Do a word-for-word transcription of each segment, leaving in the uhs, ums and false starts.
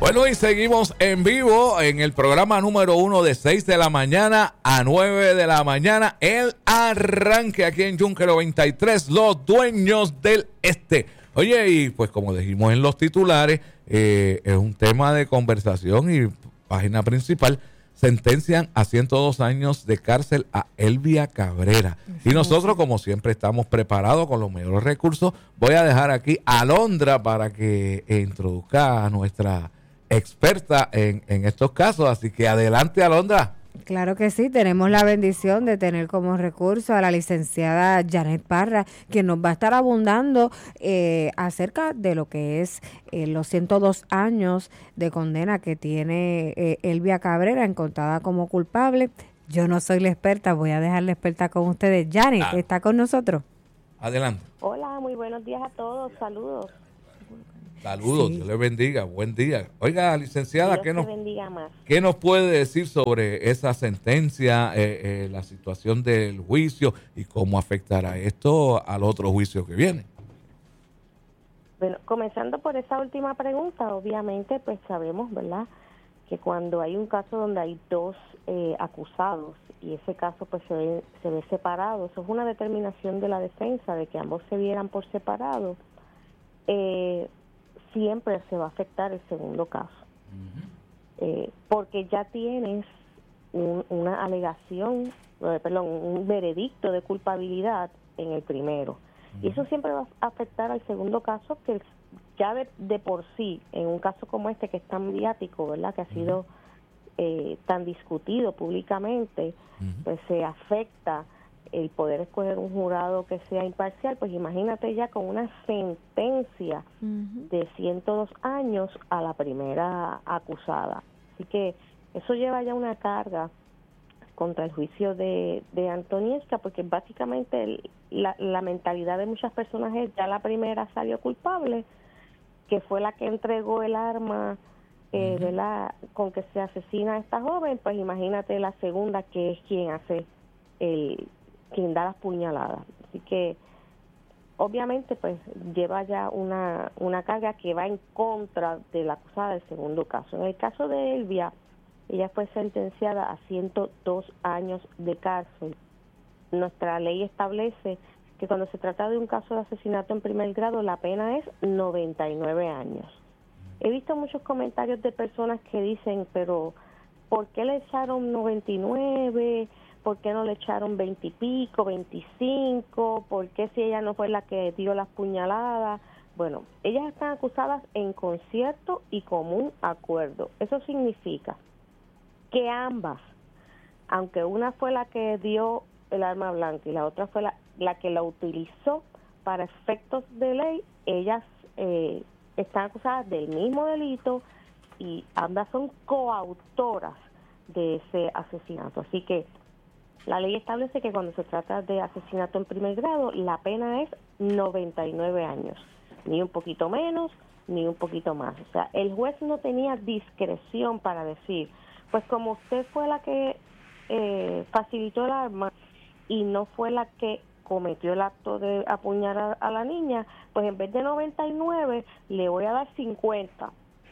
Bueno, y seguimos en vivo en el programa número uno de seis de la mañana a nueve de la mañana. El arranque aquí en Yunque noventa y tres, los dueños del este. Oye, y pues como dijimos en los titulares, eh, es un tema de conversación y página principal. Sentencian a ciento dos años de cárcel a Elvia Cabrera. Y nosotros, como siempre, estamos preparados con los mejores recursos. Voy a dejar aquí a Alondra para que introduzca a nuestra experta en, en estos casos. Así que adelante, Alondra. Claro que sí, tenemos la bendición de tener como recurso a la licenciada Janet Parra, quien nos va a estar abundando eh, acerca de lo que es eh, los ciento dos años de condena que tiene eh, Elvia Cabrera, encontrada como culpable. Yo no soy la experta, voy a dejar la experta con ustedes. Janet, ah. ¿está con nosotros? Adelante. Hola, muy buenos días a todos, saludos. Saludos, sí. Dios le bendiga, buen día. Oiga, licenciada, ¿qué nos, ¿qué nos puede decir sobre esa sentencia, eh, eh, la situación del juicio y cómo afectará esto al otro juicio que viene? Bueno, comenzando por esa última pregunta, obviamente, pues sabemos, ¿verdad?, que cuando hay un caso donde hay dos eh, acusados y ese caso pues se ve, se ve separado, eso es una determinación de la defensa de que ambos se vieran por separado, eh, siempre se va a afectar el segundo caso, uh-huh. eh, porque ya tienes un, una alegación, eh, perdón, un veredicto de culpabilidad en el primero, uh-huh. y eso siempre va a afectar al segundo caso, que ya de, de por sí, en un caso como este que es tan mediático, ¿verdad?, que ha sido uh-huh. eh, tan discutido públicamente, uh-huh. pues se afecta el poder escoger un jurado que sea imparcial. Pues imagínate ya con una sentencia uh-huh. de ciento dos años a la primera acusada. Así que eso lleva ya una carga contra el juicio de, de Antoniesca, porque básicamente el, la, la mentalidad de muchas personas es: ya la primera salió culpable, que fue la que entregó el arma eh, uh-huh. ¿verdad?, con que se asesina a esta joven, pues imagínate la segunda, que es quien hace el quien da las puñaladas. Así que obviamente pues lleva ya una, una carga que va en contra de la acusada del segundo caso. En el caso de Elvia, ella fue sentenciada a ciento dos años de cárcel. Nuestra ley establece que cuando se trata de un caso de asesinato en primer grado, la pena es noventa y nueve años. He visto muchos comentarios de personas que dicen, pero ¿por qué le echaron noventa y nueve? ¿Por qué no le echaron veinte y pico, veinticinco? ¿Por qué si ella no fue la que dio las puñaladas? Bueno, ellas están acusadas en concierto y común acuerdo. Eso significa que ambas, aunque una fue la que dio el arma blanca y la otra fue la, la que la utilizó para efectos de ley, ellas eh, están acusadas del mismo delito y ambas son coautoras de ese asesinato. Así que la ley establece que cuando se trata de asesinato en primer grado, la pena es noventa y nueve años, ni un poquito menos, ni un poquito más. O sea, el juez no tenía discreción para decir, pues como usted fue la que eh, facilitó el arma y no fue la que cometió el acto de apuñalar a, a la niña, pues en vez de noventa y nueve le voy a dar cincuenta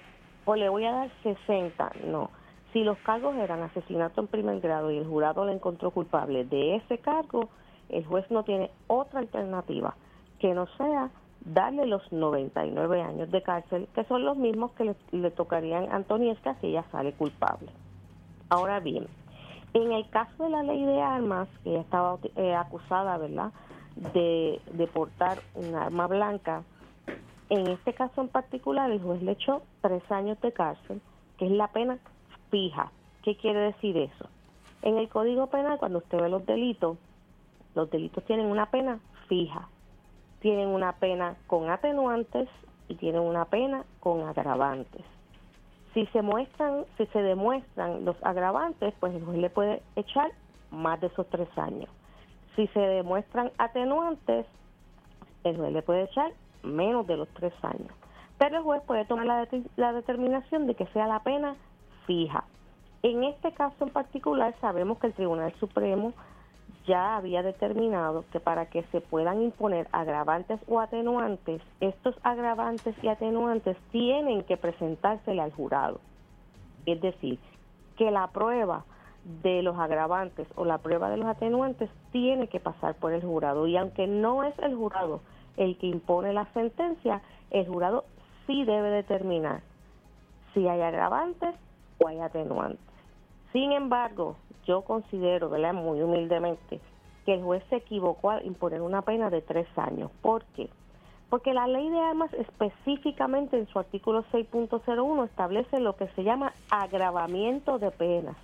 o le voy a dar sesenta. No. Si los cargos eran asesinato en primer grado y el jurado le encontró culpable de ese cargo, el juez no tiene otra alternativa que no sea darle los noventa y nueve años de cárcel, que son los mismos que le, le tocarían a Antoniesca si ella sale culpable. Ahora bien, en el caso de la ley de armas, que ella estaba eh, acusada, ¿verdad?, de, de portar un arma blanca, en este caso en particular el juez le echó tres años de cárcel, que es la pena fija. ¿Qué quiere decir eso? En el Código Penal, cuando usted ve los delitos, los delitos tienen una pena fija. Tienen una pena con atenuantes y tienen una pena con agravantes. Si se muestran, si se demuestran los agravantes, pues el juez le puede echar más de esos tres años. Si se demuestran atenuantes, el juez le puede echar menos de los tres años. Pero el juez puede tomar la, de- la determinación de que sea la pena fija. En este caso en particular sabemos que el Tribunal Supremo ya había determinado que para que se puedan imponer agravantes o atenuantes, estos agravantes y atenuantes tienen que presentársele al jurado. Es decir, que la prueba de los agravantes o la prueba de los atenuantes tiene que pasar por el jurado. Y aunque no es el jurado el que impone la sentencia, el jurado sí debe determinar si hay agravantes o hay atenuantes. Sin embargo, yo considero, ¿verdad?, muy humildemente, que el juez se equivocó al imponer una pena de tres años. ¿Por qué? Porque la ley de armas específicamente en su artículo seis punto cero uno establece lo que se llama agravamiento de penas,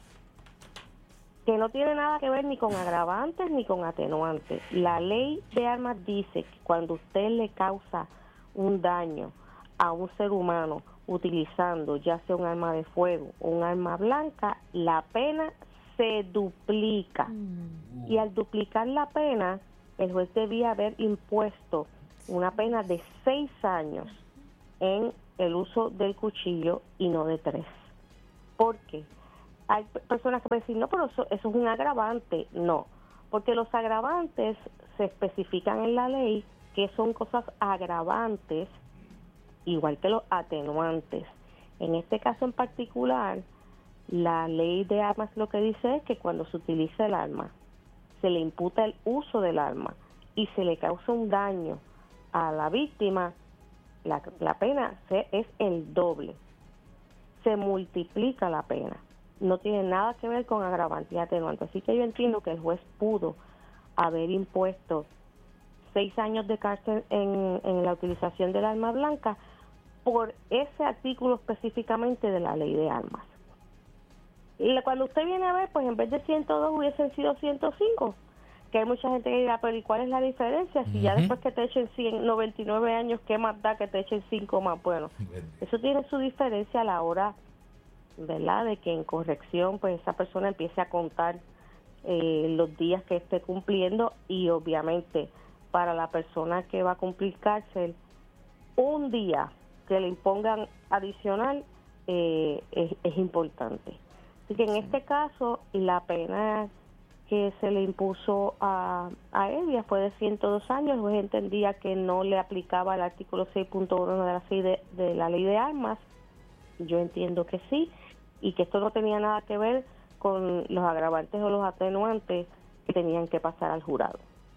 que no tiene nada que ver ni con agravantes ni con atenuantes. La ley de armas dice que cuando usted le causa un daño a un ser humano utilizando ya sea un arma de fuego o un arma blanca, la pena se duplica. Mm. Y al duplicar la pena, el juez debía haber impuesto una pena de seis años en el uso del cuchillo y no de tres. ¿Por qué? Hay personas que pueden decir, no, pero eso, eso es un agravante. No, porque los agravantes se especifican en la ley que son cosas agravantes, igual que los atenuantes. En este caso en particular, la ley de armas lo que dice es que cuando se utiliza el arma, se le imputa el uso del arma y se le causa un daño a la víctima, la, la pena se, es el doble. Se multiplica la pena. No tiene nada que ver con agravante y atenuante. Así que yo entiendo que el juez pudo haber impuesto seis años de cárcel en, en la utilización del arma blanca por ese artículo específicamente de la ley de armas. Y cuando usted viene a ver, pues en vez de ciento dos hubiesen sido ciento cinco, que hay mucha gente que dirá, pero ¿y cuál es la diferencia? Si uh-huh. ya después que te echen cien, noventa y nueve años, ¿qué más da que te echen cinco más? Bueno, eso tiene su diferencia a la hora, ¿verdad?, de que en corrección pues esa persona empiece a contar eh, los días que esté cumpliendo, y obviamente para la persona que va a cumplir cárcel, un día que le impongan adicional eh, es, es importante. Así que en sí. este caso la pena que se le impuso a, a Elvia fue de ciento dos años. El juez entendía que no le aplicaba el artículo seis punto uno de la, de, de la ley de armas. Yo entiendo que sí, y que esto no tenía nada que ver con los agravantes o los atenuantes que tenían que pasar al jurado.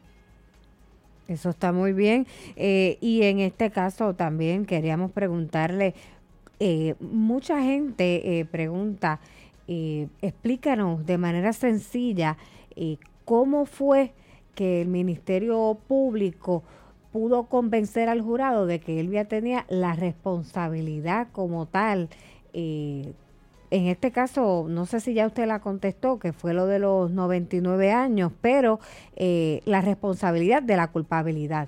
Eso está muy bien. Eh, y en este caso también queríamos preguntarle, eh, mucha gente eh, pregunta, eh, explícanos de manera sencilla eh, cómo fue que el Ministerio Público pudo convencer al jurado de que Elvia tenía la responsabilidad como tal. Eh, en este caso, no sé si ya usted la contestó, que fue lo de los noventa y nueve años, pero eh, la responsabilidad de la culpabilidad.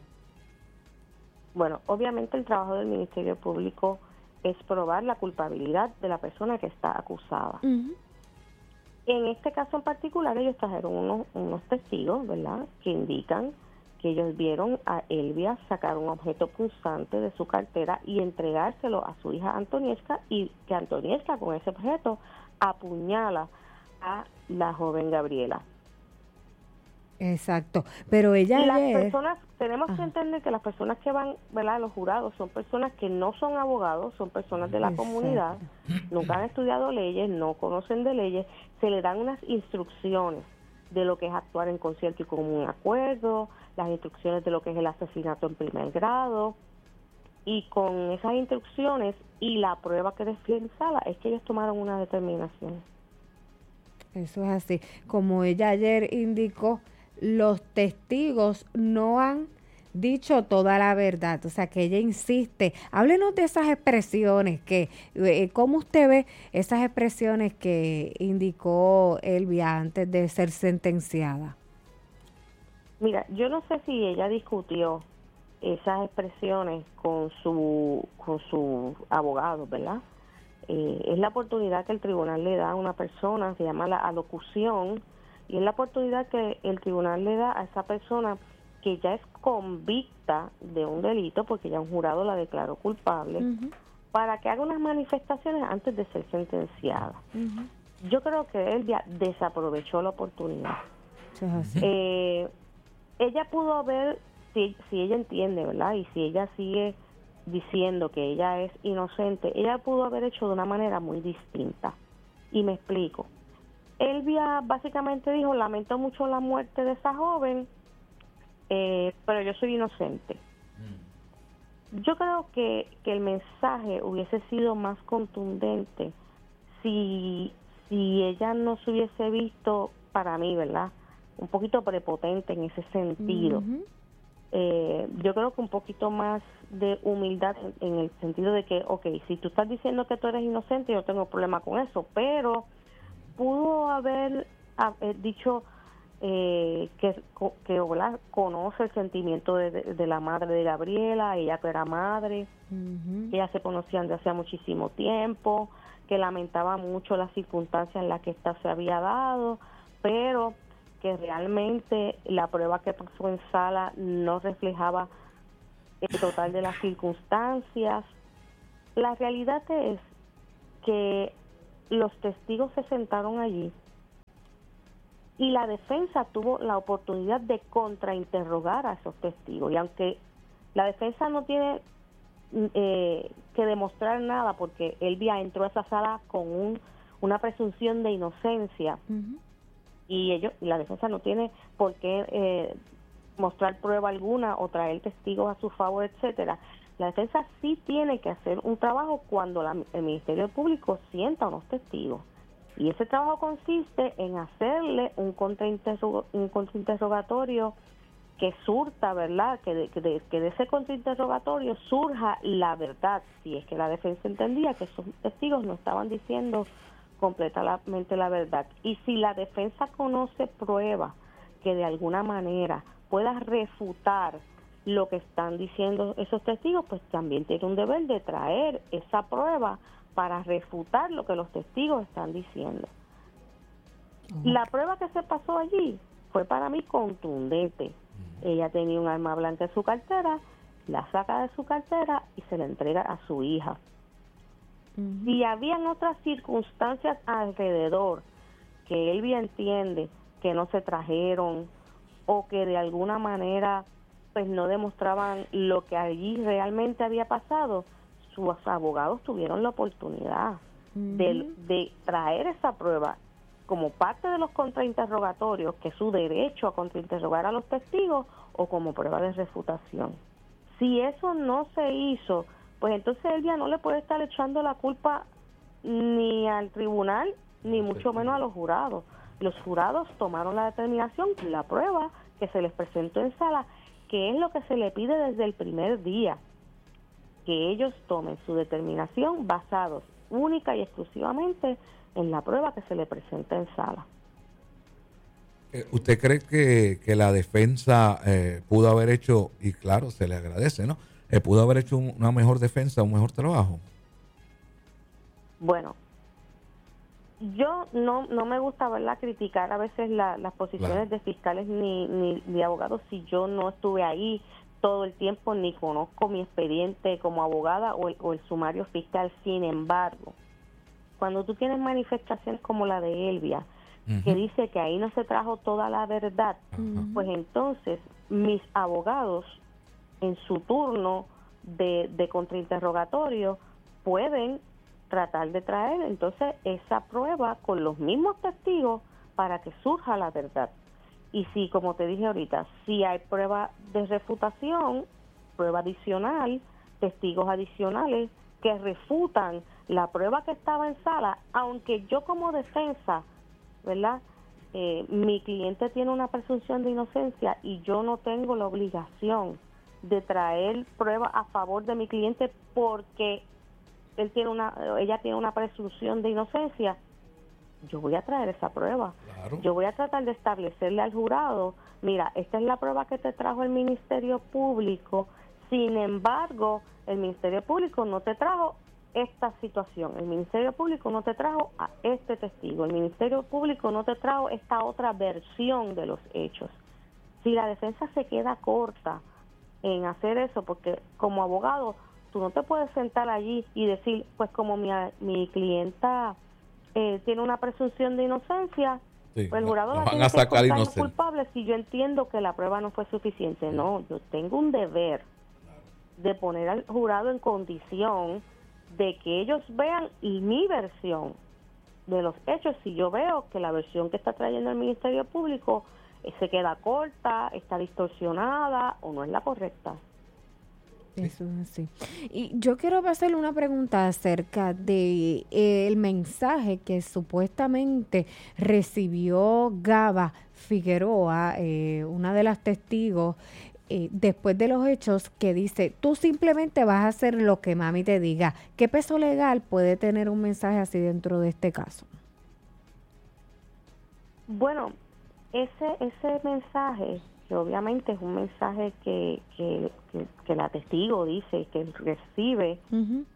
Bueno, obviamente el trabajo del Ministerio Público es probar la culpabilidad de la persona que está acusada. Uh-huh. En este caso en particular, ellos trajeron unos, unos testigos, ¿verdad?, que indican que ellos vieron a Elvia sacar un objeto punzante de su cartera y entregárselo a su hija Antoniesca, y que Antoniesca con ese objeto apuñala a la joven Gabriela. Exacto, pero ella y las ayer... personas, tenemos Ajá. que entender que las personas que van, ¿verdad?, a los jurados son personas que no son abogados, son personas de la Exacto. comunidad, nunca han estudiado leyes, no conocen de leyes, se le dan unas instrucciones de lo que es actuar en concierto y común acuerdo, las instrucciones de lo que es el asesinato en primer grado, y con esas instrucciones y la prueba que despliega Sala es que ellos tomaron una determinación. Eso es así. Como ella ayer indicó, los testigos no han dicho toda la verdad, o sea que ella insiste. Háblenos de esas expresiones, que eh, ¿cómo usted ve esas expresiones que indicó Elvia antes de ser sentenciada? Mira, yo no sé si ella discutió esas expresiones con su con su abogado, ¿verdad? Eh, es la oportunidad que el tribunal le da a una persona, se llama la alocución, y es la oportunidad que el tribunal le da a esa persona que ya es convicta de un delito, porque ya un jurado la declaró culpable, uh-huh. para que haga unas manifestaciones antes de ser sentenciada. Uh-huh. Yo creo que él ya desaprovechó la oportunidad. Eso es así. Eh, ella pudo haber, si, si ella entiende, ¿verdad? Y si ella sigue diciendo que ella es inocente, ella pudo haber hecho de una manera muy distinta. Y me explico. Elvia básicamente dijo, lamento mucho la muerte de esa joven, eh, pero yo soy inocente. Mm. Yo creo que, que el mensaje hubiese sido más contundente si, si ella no se hubiese visto, para mí, ¿verdad?, un poquito prepotente en ese sentido. Uh-huh. Eh, yo creo que un poquito más de humildad en, en el sentido de que, ok, si tú estás diciendo que tú eres inocente, yo no tengo problema con eso, pero pudo haber eh, dicho eh, que, que ¿verdad?, conoce el sentimiento de, de, de la madre de Gabriela, ella que era madre, uh-huh. que ellas se conocían de hacía muchísimo tiempo, que lamentaba mucho las circunstancias en las que ésta se había dado, pero que realmente la prueba que pasó en sala no reflejaba el total de las circunstancias. La realidad es que los testigos se sentaron allí y la defensa tuvo la oportunidad de contrainterrogar a esos testigos. Y aunque la defensa no tiene eh, que demostrar nada, porque Elvia entró a esa sala con un, una presunción de inocencia, uh-huh. y ellos, la defensa no tiene por qué eh, mostrar prueba alguna o traer testigos a su favor, etcétera. La defensa sí tiene que hacer un trabajo cuando la, el Ministerio Público sienta unos testigos. Y ese trabajo consiste en hacerle un contrainterrog- un contrainterrogatorio que surta, ¿verdad?, que de, que, de, que de ese contrainterrogatorio surja la verdad, si es que la defensa entendía que esos testigos no estaban diciendo completamente la verdad. Y si la defensa conoce prueba que de alguna manera pueda refutar lo que están diciendo esos testigos, pues también tiene un deber de traer esa prueba para refutar lo que los testigos están diciendo. Uh-huh. La prueba que se pasó allí fue para mí contundente. Uh-huh. Ella tenía un arma blanca en su cartera, la saca de su cartera y se la entrega a su hija. Uh-huh. Si habían otras circunstancias alrededor que él bien entiende que no se trajeron o que de alguna manera pues no demostraban lo que allí realmente había pasado, sus abogados tuvieron la oportunidad uh-huh. de, de traer esa prueba como parte de los contrainterrogatorios, que es su derecho a contrainterrogar a los testigos, o como prueba de refutación. Si eso no se hizo, pues entonces él ya no le puede estar echando la culpa ni al tribunal, ni mucho menos a los jurados. Los jurados tomaron la determinación, la prueba que se les presentó en sala, que es lo que se le pide desde el primer día, que ellos tomen su determinación basados única y exclusivamente en la prueba que se le presenta en sala. ¿Usted cree que, que la defensa eh, pudo haber hecho, y claro, se le agradece, ¿no? Eh, pudo haber hecho un, una mejor defensa, un mejor trabajo? Bueno, yo no no me gusta, ¿verdad?, criticar a veces la, las posiciones claro. de fiscales ni, ni de abogados si yo no estuve ahí todo el tiempo ni conozco mi expediente como abogada o el, o el sumario fiscal. Sin embargo, cuando tú tienes manifestaciones como la de Elvia, uh-huh. que dice que ahí no se trajo toda la verdad, uh-huh. pues entonces mis abogados en su turno de, de contrainterrogatorio pueden tratar de traer entonces esa prueba con los mismos testigos para que surja la verdad. Y si, como te dije ahorita, si hay prueba de refutación, prueba adicional, testigos adicionales que refutan la prueba que estaba en sala, aunque yo como defensa, ¿verdad?, eh, mi cliente tiene una presunción de inocencia y yo no tengo la obligación de traer prueba a favor de mi cliente porque él tiene una, ella tiene una presunción de inocencia, yo voy a traer esa prueba. Claro. Yo voy a tratar de establecerle al jurado, mira, esta es la prueba que te trajo el Ministerio Público, sin embargo, el Ministerio Público no te trajo esta situación, el Ministerio Público no te trajo a este testigo, el Ministerio Público no te trajo esta otra versión de los hechos. Si la defensa se queda corta en hacer eso, porque como abogado tú no te puedes sentar allí y decir, pues como mi, mi clienta eh, tiene una presunción de inocencia, Sí, pues el jurado lo la van tiene a que sacar encontrar inocente. culpable si yo entiendo que la prueba no fue suficiente. No, yo tengo un deber de poner al jurado en condición de que ellos vean mi versión de los hechos. Si yo veo que la versión que está trayendo el Ministerio Público eh, se queda corta, está distorsionada o no es la correcta. Eso es así. Y yo quiero hacerle una pregunta acerca de eh, el mensaje que supuestamente recibió Gaba Figueroa, eh, una de las testigos, eh, después de los hechos, que dice, tú simplemente vas a hacer lo que mami te diga. ¿Qué peso legal puede tener un mensaje así dentro de este caso? Bueno, ese ese mensaje, que obviamente es un mensaje que, que, que, que la testigo dice que recibe, Uh-huh.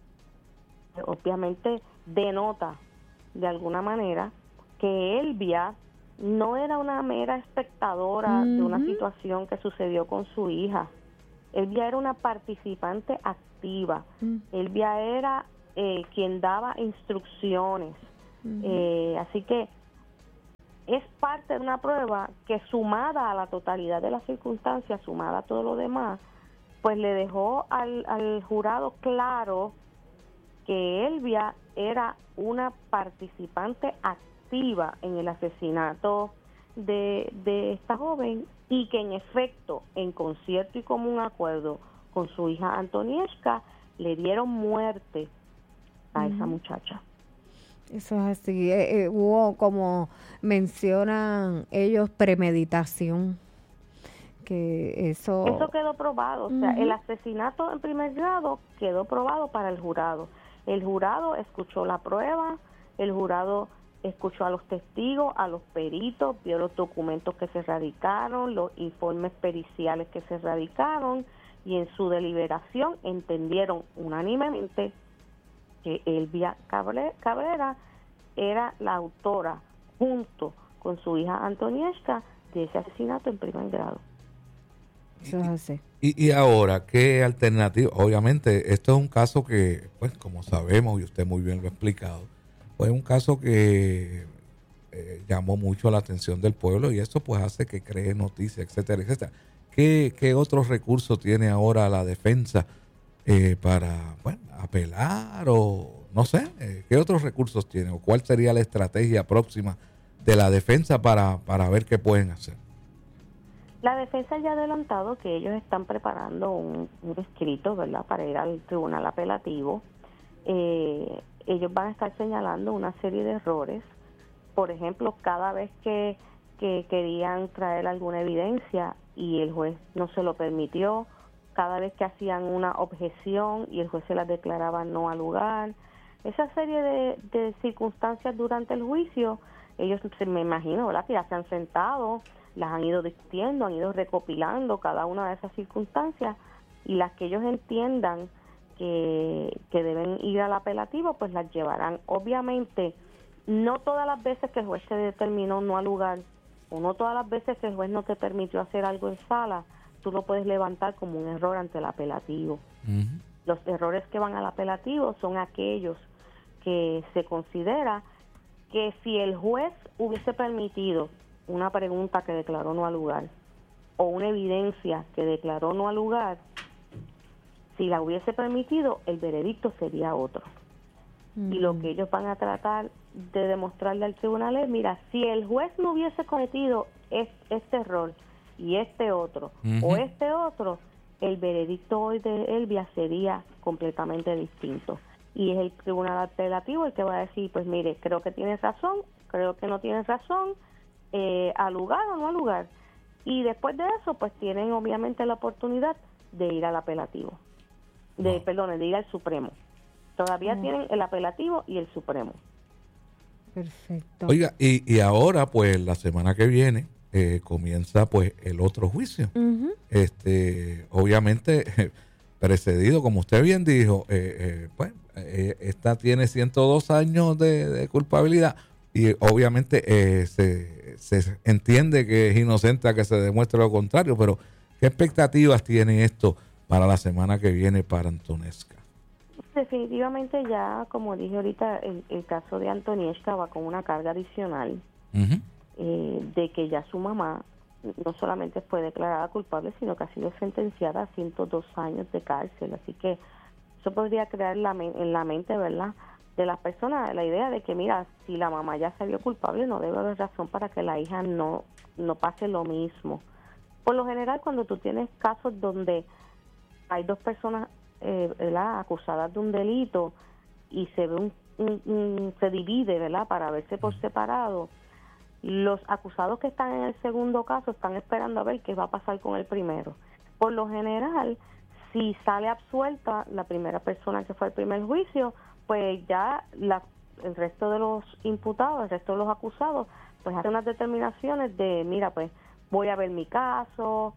obviamente denota de alguna manera que Elvia no era una mera espectadora uh-huh. de una situación que sucedió con su hija. Elvia era una participante activa. Uh-huh. Elvia era eh, quien daba instrucciones. Uh-huh. Eh, así que es parte de una prueba que, sumada a la totalidad de las circunstancias, sumada a todo lo demás, pues le dejó al, al jurado claro que Elvia era una participante activa en el asesinato de, de esta joven y que en efecto, en concierto y común acuerdo con su hija Antonieshka, le dieron muerte a uh-huh. esa muchacha. Eso es así. Eh, eh, hubo, como mencionan ellos, premeditación. Que eso... Eso quedó probado. Uh-huh. O sea, el asesinato en primer grado quedó probado para el jurado. El jurado escuchó la prueba, el jurado escuchó a los testigos, a los peritos, vio los documentos que se radicaron, los informes periciales que se radicaron, y en su deliberación entendieron unánimemente que Elvia Cabrera era la autora, junto con su hija Antonieshka, de ese asesinato en primer grado. Eso es así. Y, y ahora, ¿qué alternativa? Obviamente, esto es un caso que, pues, como sabemos, y usted muy bien lo ha explicado, pues es un caso que eh, llamó mucho la atención del pueblo, y esto pues hace que cree noticias, etcétera, etcétera. ¿Qué, qué otros recursos tiene ahora la defensa eh, para, bueno, apelar o no sé, eh, qué otros recursos tiene o cuál sería la estrategia próxima de la defensa para, para ver qué pueden hacer? La defensa ya ha adelantado que ellos están preparando un, un escrito, ¿verdad?, para ir al tribunal apelativo. Eh, ellos van a estar señalando una serie de errores. Por ejemplo, cada vez que, que querían traer alguna evidencia y el juez no se lo permitió, cada vez que hacían una objeción y el juez se las declaraba no al lugar. Esa serie de, de circunstancias durante el juicio, ellos, me imagino, ¿verdad?, que ya se han sentado, las han ido discutiendo, han ido recopilando cada una de esas circunstancias, y las que ellos entiendan que, que deben ir al apelativo, pues las llevarán. Obviamente, no todas las veces que el juez te determinó no al lugar, o no todas las veces que el juez no te permitió hacer algo en sala, tú lo puedes levantar como un error ante el apelativo. Uh-huh. Los errores que van al apelativo son aquellos que se considera que si el juez hubiese permitido una pregunta que declaró no al lugar o una evidencia que declaró no al lugar, si la hubiese permitido, el veredicto sería otro. Uh-huh. Y lo que ellos van a tratar de demostrarle al tribunal es, mira, si el juez no hubiese cometido este, este error y este otro, uh-huh. o este otro, el veredicto hoy de Elvia sería completamente distinto. Y es el tribunal apelativo el que va a decir, pues mire, creo que tienes razón, creo que no tienes razón, eh, al lugar o no al lugar. Y después de eso, pues tienen obviamente la oportunidad de ir al apelativo, de, wow. perdón, de ir al Supremo. Todavía uh-huh. tienen el apelativo y el Supremo. Perfecto. Oiga, y, y ahora, pues, la semana que viene, Eh, comienza pues el otro juicio. Uh-huh. Este, obviamente precedido, como usted bien dijo, eh, eh, pues eh, esta tiene ciento dos años de, de culpabilidad y obviamente eh, se, se entiende que es inocente a que se demuestre lo contrario, pero ¿qué expectativas tiene esto para la semana que viene para Antonieshka? Definitivamente ya, como dije ahorita, el, el caso de Antonieshka va con una carga adicional. Uh-huh. eh, de que ya su mamá no solamente fue declarada culpable, sino que ha sido sentenciada a ciento dos años de cárcel. Así que eso podría crear la, en la mente, ¿verdad?, de las personas la idea de que, mira, si la mamá ya salió culpable, no debe haber razón para que la hija no, no pase lo mismo. Por lo general, cuando tú tienes casos donde hay dos personas eh, ¿verdad?, acusadas de un delito y se ve un, un, un, se divide, ¿verdad?, para verse por separado, los acusados que están en el segundo caso están esperando a ver qué va a pasar con el primero. Por lo general, si sale absuelta la primera persona que fue al primer juicio, pues ya la, el resto de los imputados, el resto de los acusados, pues hacen unas determinaciones de, mira, pues voy a ver mi caso,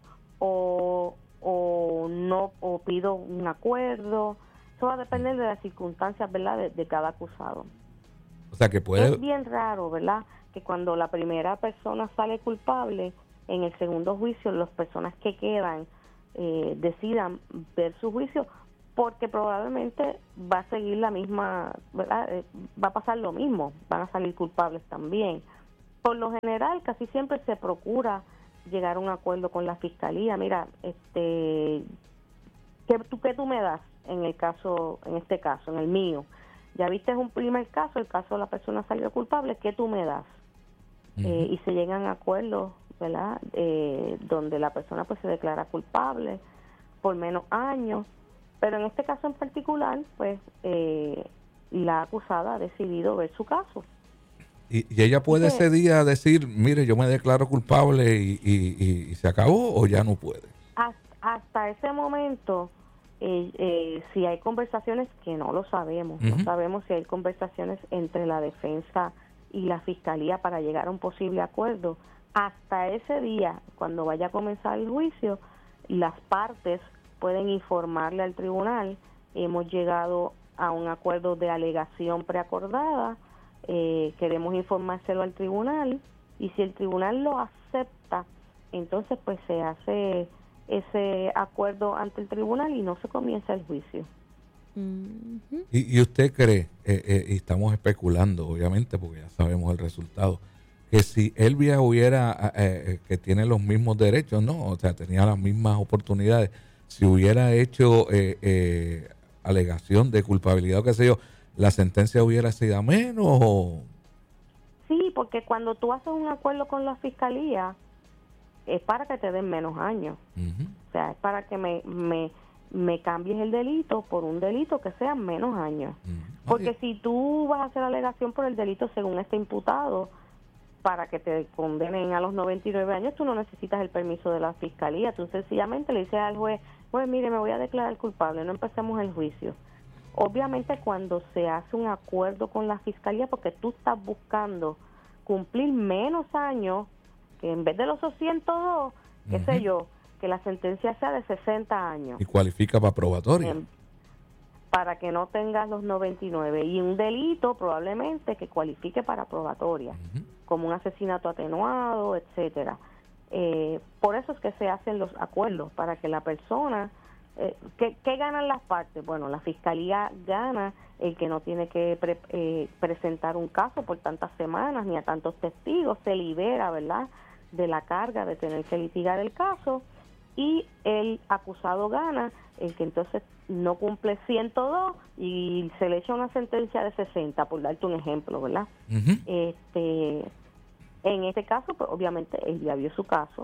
o, o no, o pido un acuerdo. Eso va a depender de las circunstancias, ¿verdad?, de, de cada acusado. O sea que puede... Es bien raro, ¿verdad?, que cuando la primera persona sale culpable, en el segundo juicio, las personas que quedan eh, decidan ver su juicio, porque probablemente va a seguir la misma, ¿verdad?, eh, va a pasar lo mismo, van a salir culpables también. Por lo general, casi siempre se procura llegar a un acuerdo con la fiscalía. Mira, este, ¿qué tú, qué tú me das en el caso, en este caso, en el mío? Ya viste un primer caso, el caso de la persona salió culpable, ¿qué tú me das? Uh-huh. Eh, y se llegan a acuerdos, ¿verdad?, eh, donde la persona pues se declara culpable por menos años. Pero en este caso en particular, pues eh, la acusada ha decidido ver su caso. ¿Y, y ella puede sí. ese día decir, mire, yo me declaro culpable y, y, y se acabó, o ya no puede? Hasta, hasta ese momento, eh, eh, si hay conversaciones, que no lo sabemos, uh-huh. no sabemos si hay conversaciones entre la defensa y la fiscalía para llegar a un posible acuerdo. Hasta ese día, cuando vaya a comenzar el juicio, las partes pueden informarle al tribunal, hemos llegado a un acuerdo de alegación preacordada, eh, queremos informárselo al tribunal, y si el tribunal lo acepta, entonces pues se hace ese acuerdo ante el tribunal y no se comienza el juicio. Uh-huh. ¿Y, y usted cree, eh, eh, y estamos especulando obviamente porque ya sabemos el resultado, que si Elvia hubiera, eh, eh, que tiene los mismos derechos, ¿no? O sea, tenía las mismas oportunidades, si hubiera hecho eh, eh, alegación de culpabilidad o qué sé yo, ¿la sentencia hubiera sido menos? O... Sí, porque cuando tú haces un acuerdo con la fiscalía, es para que te den menos años. Uh-huh. O sea, es para que me, me, me cambies el delito por un delito que sea menos años. Uh-huh. Porque okay. si tú vas a hacer alegación por el delito según este imputado, para que te condenen a los noventa y nueve años, tú no necesitas el permiso de la fiscalía. Tú sencillamente le dices al juez, pues mire, me voy a declarar culpable, no empecemos el juicio. Obviamente cuando se hace un acuerdo con la fiscalía, porque tú estás buscando cumplir menos años, que en vez de los ciento dos, qué uh-huh. sé yo, que la sentencia sea de sesenta años. Y cualifica para probatoria. Eh, para que no tengas los noventa y nueve. Y un delito probablemente que cualifique para probatoria, uh-huh. como un asesinato atenuado, etcétera. Eh, por eso es que se hacen los acuerdos, para que la persona... Eh, ¿qué, ¿Qué ganan las partes? Bueno, la fiscalía gana el que no tiene que pre, eh, presentar un caso por tantas semanas ni a tantos testigos, se libera, ¿verdad?, de la carga de tener que litigar el caso, y el acusado gana el que entonces no cumple ciento dos y se le echa una sentencia de sesenta, por darte un ejemplo, ¿verdad? Uh-huh. Este, en este caso, pues obviamente él ya vio su caso,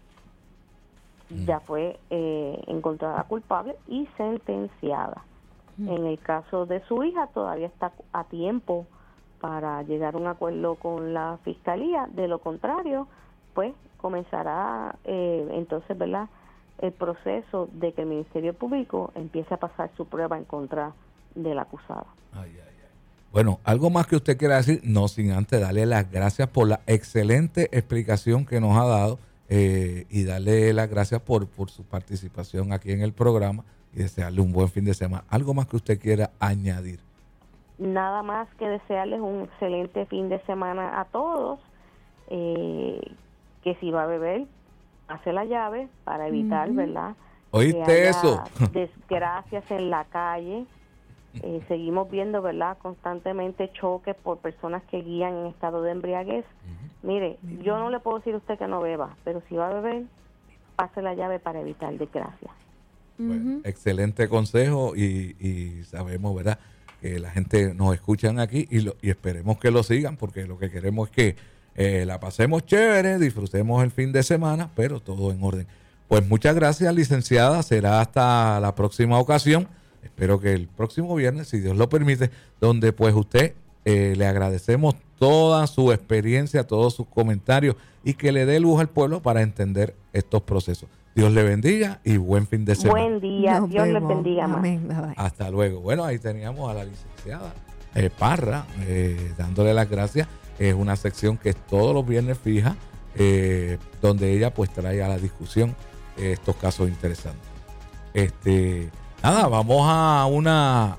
uh-huh. ya fue eh, encontrada culpable y sentenciada. Uh-huh. En el caso de su hija todavía está a tiempo para llegar a un acuerdo con la fiscalía, de lo contrario, pues comenzará eh, entonces, ¿verdad?, el proceso de que el Ministerio Público empiece a pasar su prueba en contra del acusado. Ay, ay, ay. Bueno, algo más que usted quiera decir, no sin antes darle las gracias por la excelente explicación que nos ha dado eh, y darle las gracias por, por su participación aquí en el programa y desearle un buen fin de semana. ¿Algo más que usted quiera añadir? Nada más que desearles un excelente fin de semana a todos, eh, que si va a beber, hace la llave para evitar, uh-huh. ¿verdad?, ¿oíste eso? Desgracias en la calle. Eh, seguimos viendo, ¿verdad?, constantemente choques por personas que guían en estado de embriaguez. Uh-huh. Mire, yo no le puedo decir a usted que no beba, pero si va a beber, pase la llave para evitar desgracia. Bueno, uh-huh. Excelente consejo y, y sabemos, ¿verdad?, que la gente nos escuchan aquí y, lo, y esperemos que lo sigan, porque lo que queremos es que eh, la pasemos chévere, disfrutemos el fin de semana, pero todo en orden. Pues muchas gracias, licenciada. Será hasta la próxima ocasión. Espero que el próximo viernes, si Dios lo permite, donde pues usted eh, le agradecemos toda su experiencia, todos sus comentarios y que le dé luz al pueblo para entender estos procesos. Dios le bendiga y buen fin de semana. Buen día, Nos Dios le bendiga más. Amén. Hasta luego. Bueno, ahí teníamos a la licenciada eh, Parra eh, dándole las gracias. Es una sección que es todos los viernes fija, eh, donde ella pues trae a la discusión eh, estos casos interesantes. Este, nada, vamos a una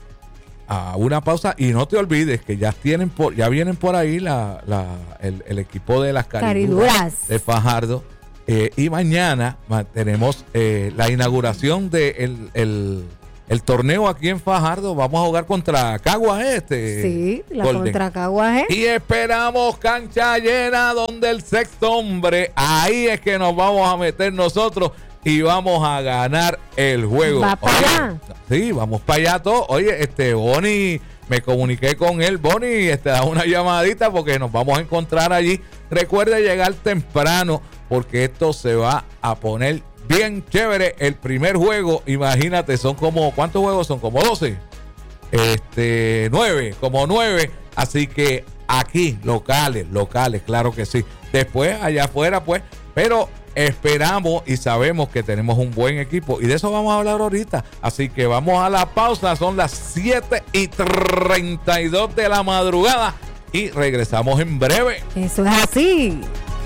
a una pausa y no te olvides que ya tienen por, ya vienen por ahí la, la, el, el equipo de las cariduras, cariduras. de Fajardo. Eh, y mañana tenemos eh, la inauguración del de el, el, el torneo aquí en Fajardo. Vamos a jugar contra Caguas este. Sí, la Golden. contra Caguas. Y esperamos cancha llena donde el sexto hombre, ahí es que nos vamos a meter nosotros y vamos a ganar el juego. ¿Va para allá? Sí, vamos para allá todos. Oye, este Bonnie, me comuniqué con él. Bonnie, este, da una llamadita porque nos vamos a encontrar allí. Recuerde llegar temprano, porque esto se va a poner bien chévere. El primer juego, imagínate, son como, ¿cuántos juegos son? Como doce. Este, nueve, como nueve. Así que aquí, locales, locales, claro que sí. Después, allá afuera, pues, pero esperamos y sabemos que tenemos un buen equipo. Y de eso vamos a hablar ahorita. Así que vamos a la pausa. Son las siete y treinta y dos de la madrugada. Y regresamos en breve. Eso es así.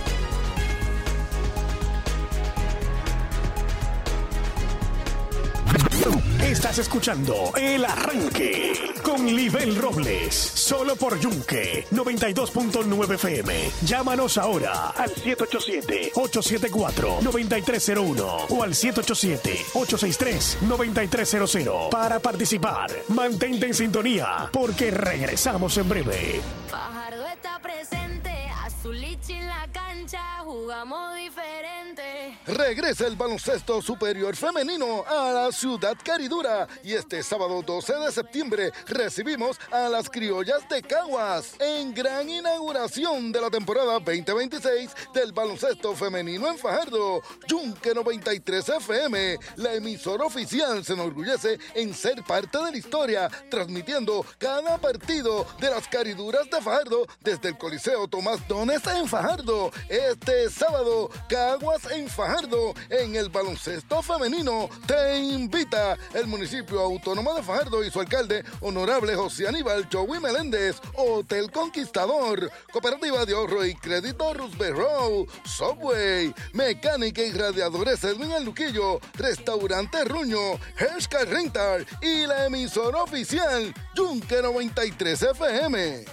Estás escuchando El Arranque con Libel Robles, solo por Yunque noventa y dos punto nueve F M. Llámanos ahora al siete ocho siete, ocho siete cuatro, nueve tres cero uno o al siete ocho siete, ocho seis tres, nueve tres cero cero para participar. Mantente en sintonía porque regresamos en breve. Fajardo está presente, Azulichi en la cancha, jugamos diferente. Regresa el baloncesto superior femenino a la ciudad caridura y este sábado doce de septiembre recibimos a las criollas de Caguas en gran inauguración de la temporada veinte veintiséis del baloncesto femenino en Fajardo. Yunque noventa y tres F M, la emisora oficial, se enorgullece en ser parte de la historia, transmitiendo cada partido de las cariduras de Fajardo desde el Coliseo Tomás Dones en Fajardo. Este sábado, Caguas en Fajardo, en el baloncesto femenino, te invita el municipio autónomo de Fajardo y su alcalde, honorable José Aníbal Joey Meléndez. Hotel Conquistador, Cooperativa de Ahorro y Crédito Roosevelt Road, Subway, Mecánica y Radiadores Edwin El Luquillo, Restaurante Ruño, Hershka Rental y la emisora oficial Yunque noventa y tres F M.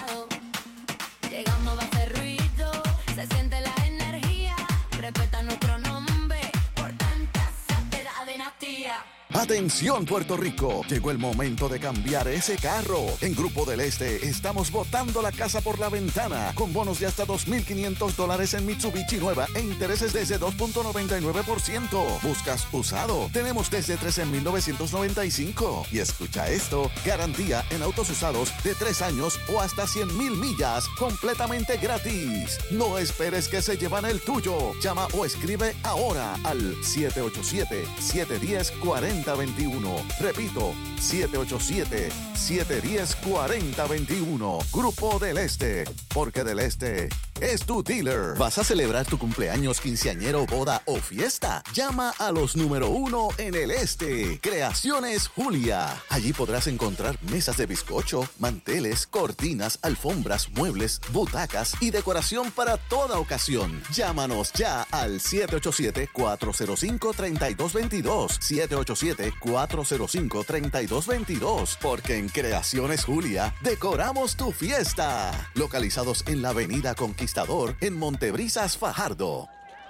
Llegando va a hacer ruido, se siente la energía, respeta nuestro nombre por tanta santidad de dinastía. Atención Puerto Rico, llegó el momento de cambiar ese carro. En Grupo del Este estamos botando la casa por la ventana con bonos de hasta dos mil quinientos dólares en Mitsubishi nueva e intereses desde dos punto noventa y nueve por ciento. ¿Buscas usado? Tenemos desde trece mil novecientos noventa y cinco. Y escucha esto, garantía en autos usados de tres años o hasta cien mil millas completamente gratis. No esperes que se llevan el tuyo. Llama o escribe ahora al siete ocho siete, siete uno cero, cuatro cero dos uno. Repito, siete ocho siete, siete uno cero, cuatro cero dos uno. Grupo del Este, porque del Este es tu dealer. ¿Vas a celebrar tu cumpleaños, quinceañero, boda o fiesta? Llama a los número uno en el Este. Creaciones Julia. Allí podrás encontrar mesas de bizcocho, manteles, cortinas, alfombras, muebles, butacas y decoración para toda ocasión. Llámanos ya al siete ocho siete, cuatro cero cinco, tres dos dos dos. siete ocho siete, cuatro cero cinco, tres dos dos dos. Porque en Creaciones Julia decoramos tu fiesta. Localizados en la avenida Conquistador en Montebrisas, Fajardo.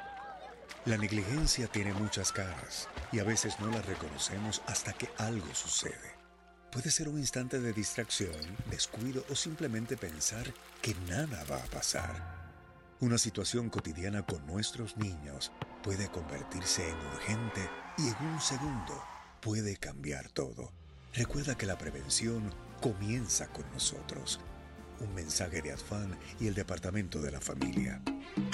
La negligencia tiene muchas caras y a veces no la reconocemos hasta que algo sucede. Puede ser un instante de distracción, descuido o simplemente pensar que nada va a pasar. Una situación cotidiana con nuestros niños puede convertirse en urgente y en un segundo puede cambiar todo. Recuerda que la prevención comienza con nosotros. Un mensaje de ADFAN y el Departamento de la Familia.